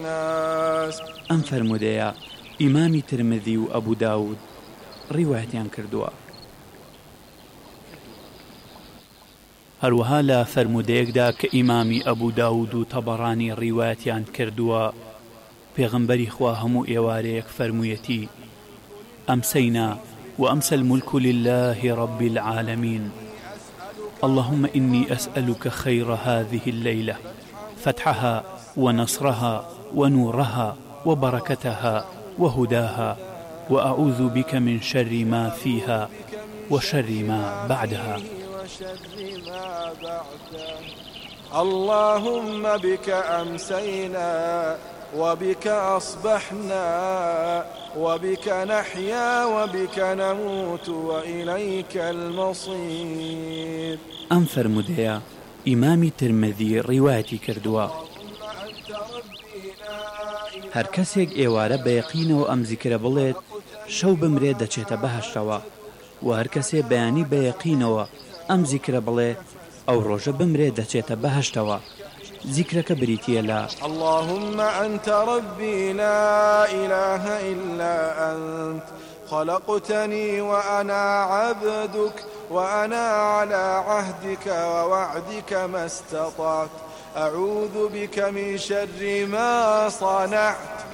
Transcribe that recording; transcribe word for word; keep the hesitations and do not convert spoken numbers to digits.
ئەم فەرمودەیە ئیمامی ترمذی و ئەبوو داود ڕیوایەتیان کردووە. هەروەها لە فەرمودەیەکدا کە ئیمامی ئەبوو داود و تەبەڕانی ڕیوایەتیان کردووە، پێغەمبەری خوا هەموو ئێوارەیەک فەرموویەتی: أمسينا وأمسى الملك لله رب العالمين، اللهم إني أسألك خير هذه الليلة، فتحها ونصرها ونورها وبركتها وهداها، وأعوذ بك من شر ما فيها وشر ما بعدها. اللهم بك أمسينا وبك أصبحنا وبك نحيا وبك نموت وإليك المصير. ئەم فەرمودەیە ئیمامی ترمذی ڕیوایەتی کردووە. هەر کەسێک ئێوارە بە یەقینەوە ئەم زیکرە بڵێت، شەو بمرێ دەچێتە بەهەشتەوە، و هەر کەسێ بەیانی بە یەقینەوە ئەم زیکرە بڵێ، ئەو ڕۆژە بمرێ دەچێتە بەهەشتەوە. زیکرەکە بریتیە لە اللهم أنت ربي لا إله إلا أنت خلقتني وأنا عبدك وأنا على عهدك ووعدك ما استطعت أعوذ بك من شر ما صنعت